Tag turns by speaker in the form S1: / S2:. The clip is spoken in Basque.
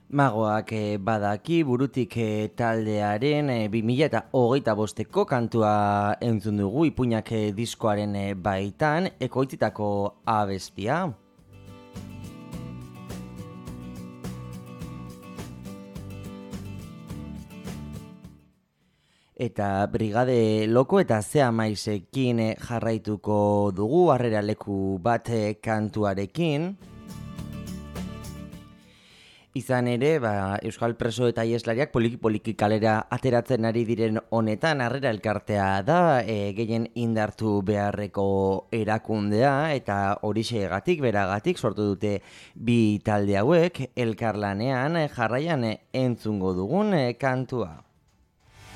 S1: Magoak badaki burutik taldearen 2025ko kantua entzun dugu ipuinak diskoaren baitan ekoitzitako abestia. Eta Brigade Loko eta Zea Maizekin jarraituko dugu harrera leku bat kantuarekin. Izan ere, Euskal preso eta ieslariak poliki kalera ateratzen ari diren honetan, harrera elkartea da, gehien indartu beharreko erakundea, eta horixegatik, beragatik sortu dute bi talde hauek, elkarlanean jarraian entzungo dugun kantua.